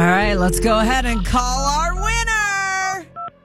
right, let's go ahead and call our winner.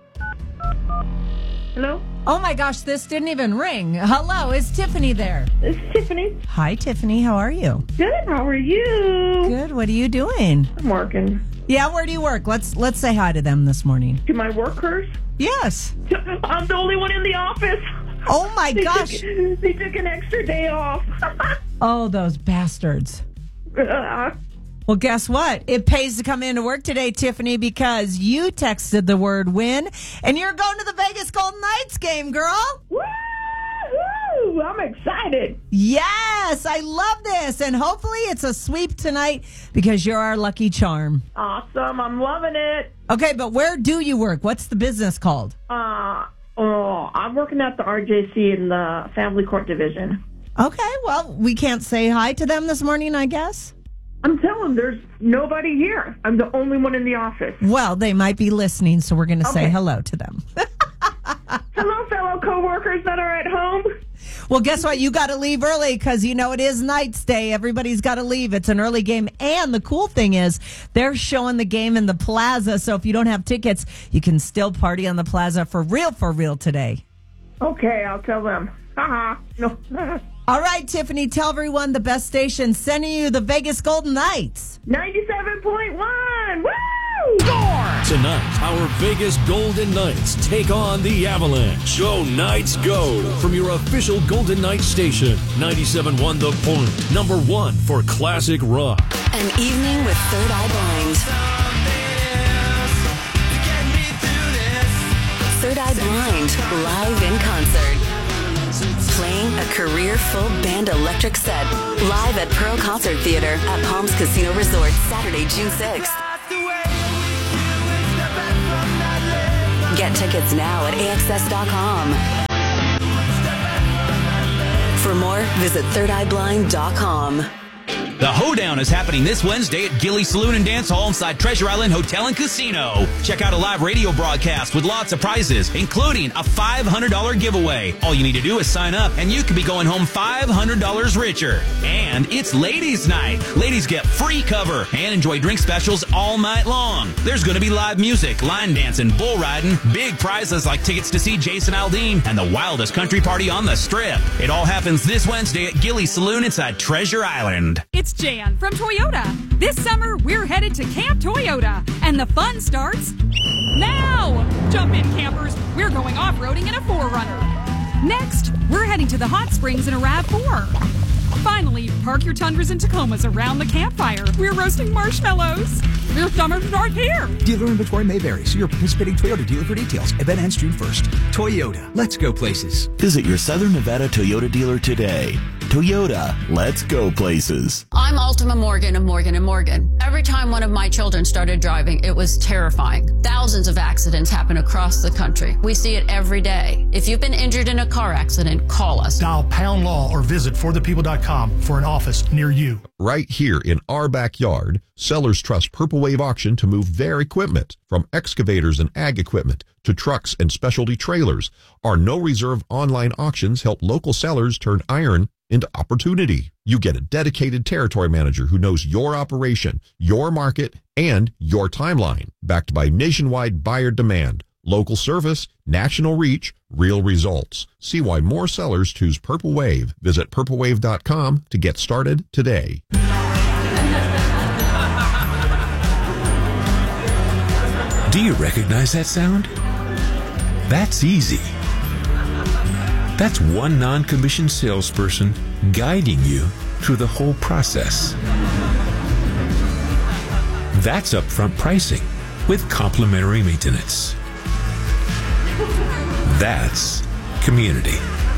Hello? Oh my gosh, this didn't even ring. Hello, is Tiffany there? This is Tiffany. Hi, Tiffany. How are you? Good. How are you? Good. What are you doing? I'm working. Yeah, where do you work? Let's say hi to them this morning. To my workers? Yes. I'm the only one in the office. Oh my gosh. They took an extra day off. Oh, those bastards. Well, guess what? It pays to come into work today, Tiffany, because you texted the word win, and you're going to the Vegas Golden Knights game, girl. Woo! I'm excited. Yes, I love this, and hopefully it's a sweep tonight because you're our lucky charm. Awesome. I'm loving it. Okay, but where do you work? What's the business called? I'm working at the RJC in the Family Court Division. Okay, well, we can't say hi to them this morning, I guess. I'm telling them there's nobody here. I'm the only one in the office. Well, they might be listening, so we're going to say hello to them. Hello, fellow coworkers that are at home. Well, guess what? You got to leave early because, you know, it is Knights Day. Everybody's got to leave. It's an early game. And the cool thing is they're showing the game in the plaza. So if you don't have tickets, you can still party on the plaza for real today. Okay, I'll tell them. No. All right, Tiffany, tell everyone the best station sending you the Vegas Golden Knights. 97.1. Woo! Tonight, our Vegas Golden Knights take on the Avalanche. Go Knights, go! From your official Golden Knights station, 97.1 The Point, #1 for classic rock. An evening with Third Eye Blind. Third Eye Blind, live in concert. Playing a career full band electric set live at Pearl Concert Theater at Palms Casino Resort, Saturday, June 6th. Get tickets now at AXS.com. For more, visit ThirdEyeBlind.com. The Hoedown is happening this Wednesday at Gilly Saloon and Dance Hall inside Treasure Island Hotel and Casino. Check out a live radio broadcast with lots of prizes, including a $500 giveaway. All you need to do is sign up, and you could be going home $500 richer. And it's Ladies' Night. Ladies get free cover and enjoy drink specials all night long. There's going to be live music, line dancing, bull riding, big prizes like tickets to see Jason Aldean, and the wildest country party on the Strip. It all happens this Wednesday at Gilly Saloon inside Treasure Island. It's Jan from Toyota. This summer, we're headed to Camp Toyota, and the fun starts now. Jump in, campers. We're going off-roading in a 4Runner. Next, we're heading to the hot springs in a RAV4. Finally, park your Tundras and Tacomas around the campfire. We're roasting marshmallows. Your summer starts here. Dealer inventory may vary. See your participating Toyota dealer for details. Event ends June 1st. Toyota. Let's go places. Visit your Southern Nevada Toyota dealer today. Toyota. Let's go places. I'm Ultima Morgan of Morgan & Morgan. Every time one of my children started driving, it was terrifying. Thousands of accidents happen across the country. We see it every day. If you've been injured in a car accident, call us. Dial pound law or visit forthepeople.com for an office near you. Right here in our backyard, sellers trust Purple Wave Auction to move their equipment, from excavators and ag equipment to trucks and specialty trailers. Our no-reserve online auctions help local sellers turn iron into opportunity. You get a dedicated territory manager who knows your operation, your market, and your timeline, backed by nationwide buyer demand, local service, national reach, real results. See why more sellers choose Purple Wave. Visit purplewave.com to get started today. Do you recognize that sound? That's easy. That's one non-commissioned salesperson guiding you through the whole process. That's upfront pricing with complimentary maintenance. That's community.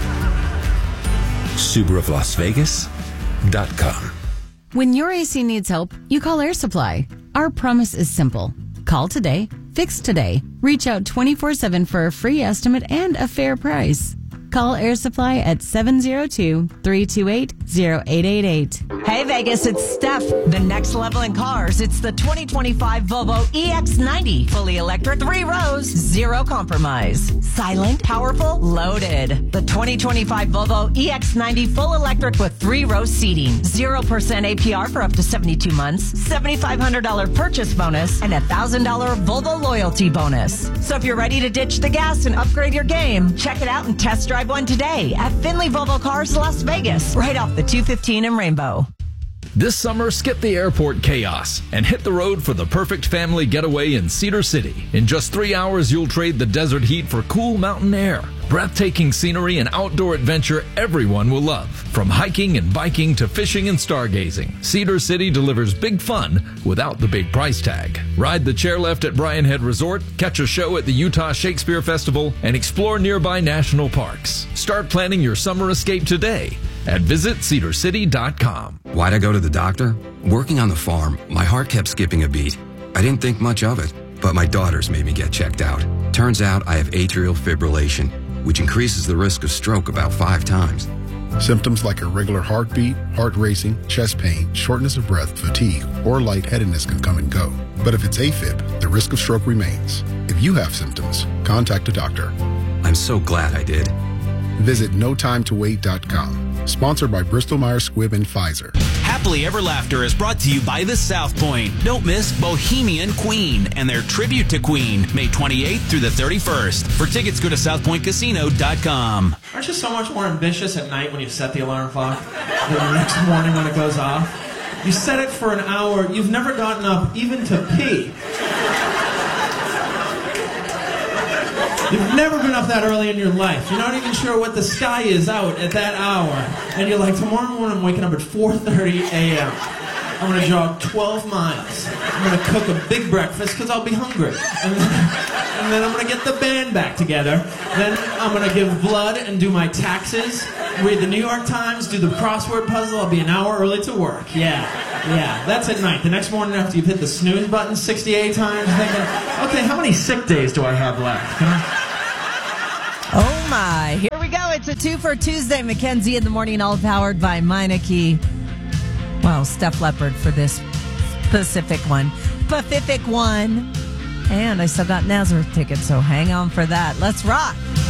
Subaru of Las Vegas.com. When your AC needs help, you call Air Supply. Our promise is simple. Call today, fix today. Reach out 24/7 for a free estimate and a fair price. Call Air Supply at 702-328-0888. Hey Vegas, it's Steph. The next level in cars. It's the 2025 Volvo EX90. Fully electric, 3 rows, 0 compromise. Silent, powerful, loaded. The 2025 Volvo EX90 full electric with 3-row seating. 0% APR for up to 72 months. $7,500 purchase bonus and $1,000 Volvo loyalty bonus. So if you're ready to ditch the gas and upgrade your game, check it out and test drive one today at Finley Volvo Cars, Las Vegas, right off the 215 in Rainbow. This summer, skip the airport chaos and hit the road for the perfect family getaway in Cedar City. In just 3 hours, you'll trade the desert heat for cool mountain air. Breathtaking scenery and outdoor adventure everyone will love. From hiking and biking to fishing and stargazing, Cedar City delivers big fun without the big price tag. Ride the chairlift at Bryan Head Resort, catch a show at the Utah Shakespeare Festival, and explore nearby national parks. Start planning your summer escape today at visitcedarcity.com. Why'd I go to the doctor? Working on the farm, my heart kept skipping a beat. I didn't think much of it, but my daughters made me get checked out. Turns out I have atrial fibrillation, which increases the risk of stroke about 5 times. Symptoms like irregular heartbeat, heart racing, chest pain, shortness of breath, fatigue, or lightheadedness can come and go. But if it's AFib, the risk of stroke remains. If you have symptoms, contact a doctor. I'm so glad I did. Visit NoTimeToWait.com. Sponsored by Bristol-Myers Squibb and Pfizer. Happily Ever Laughter is brought to you by the South Point. Don't miss Bohemian Queen and their tribute to Queen, May 28th through the 31st. For tickets, go to southpointcasino.com. Aren't you so much more ambitious at night when you set the alarm clock than the next morning when it goes off? You set it for an hour. You've never gotten up even to pee. You've never been up that early in your life. You're not even sure what the sky is out at that hour. And you're like, tomorrow morning I'm waking up at 4:30 a.m. I'm going to jog 12 miles. I'm going to cook a big breakfast because I'll be hungry. And then I'm going to get the band back together. Then I'm going to give blood and do my taxes, read the New York Times, do the crossword puzzle. I'll be an hour early to work. Yeah, that's at night. The next morning after you've hit the snooze button 68 times, thinking, okay, how many sick days do I have left? Oh my, here we go. It's a 2 for Tuesday. Mackenzie in the morning, all powered by Meineke. Well, Steph Leppard for this Pacific one. And I still got Nazareth tickets, so hang on for that. Let's rock.